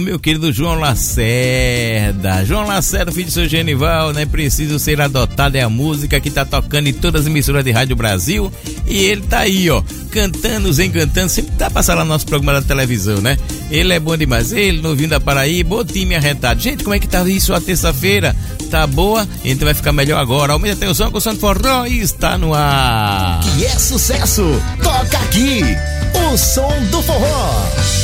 Meu querido João Lacerda, filho do seu Genival, né? Preciso ser adotado, é a música que tá tocando em todas as emissoras de Rádio Brasil. E ele tá aí, ó, cantando, encantando, sempre tá passando lá no nosso programa da televisão, né? Ele é bom demais, ele novinho da Paraíba, o time arretado. Gente, como é que tá isso a terça-feira? Tá boa? Então vai ficar melhor agora. Aumenta a atenção com o Santo Forró e está no ar. Que é sucesso, toca aqui, o som do forró.